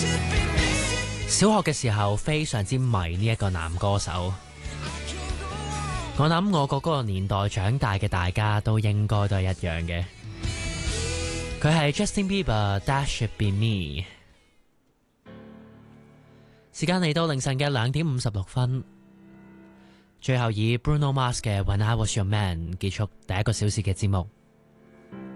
小學嘅時候非常之迷呢一個男歌手，我諗我嗰個年代長大嘅大家都應該都係一樣嘅。佢係 Justin Bieber，That Should Be Me。時間嚟到凌晨嘅2:56，最後以 Bruno Mars 嘅 When I Was Your Man 結束第一個小時嘅節目。